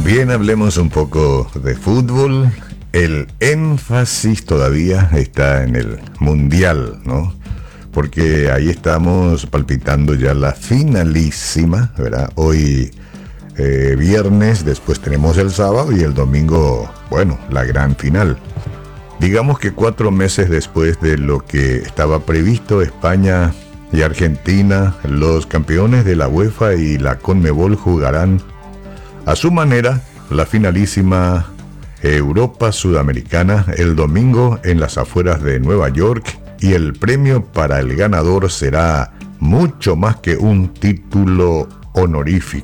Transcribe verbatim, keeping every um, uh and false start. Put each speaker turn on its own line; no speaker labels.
Bien, hablemos un poco de fútbol. El énfasis todavía está en el Mundial, ¿no? Porque ahí estamos palpitando ya la finalísima, ¿verdad? Hoy eh, viernes, después tenemos el sábado y el domingo, bueno, la gran final. Digamos que cuatro meses después de lo que estaba previsto, España y Argentina, los campeones de la UEFA y la Conmebol, jugarán a su manera la finalísima Europa Sudamericana el domingo en las afueras de Nueva York, y el premio para el ganador será mucho más que un título honorífico.